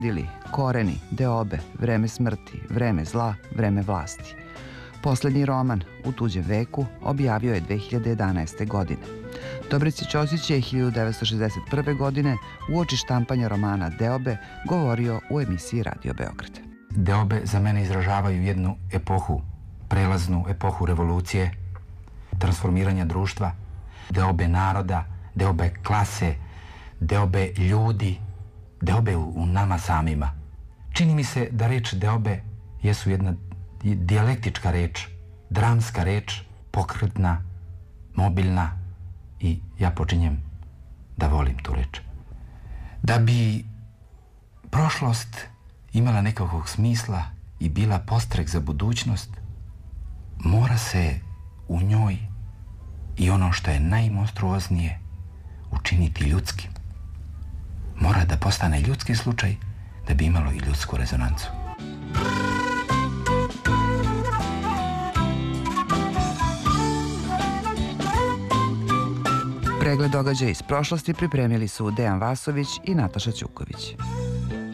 Dili, koreni, deobe, vreme smrti, vreme zla, vreme vlasti. Poslednji roman, U tuđem veku, objavio je 2011. godine. Dobrica Ćosić je 1961. godine uoči štampanja romana Deobe govorio u emisiji Radio Beograd. Deobe za mene izražavaju jednu epohu, prelaznu epohu revolucije, transformiranja društva, deobe naroda, deobe klase, deobe ljudi, deobe u nama samima. Čini mi se da reč deobe jesu jedna dijalektička reč, dramska reč, pokretna, mobilna i ja počinjem da volim tu reč. Da bi prošlost imala nekakvog smisla i bila postrek za budućnost, mora se u njoj i ono što je najmonstruoznije učiniti ljudskim. Mora da postane ljudski slučaj da bi imalo i ljudsku rezonancu. Pregled događaja iz prošlosti pripremili su Dejan Vasović i Nataša Ćuković.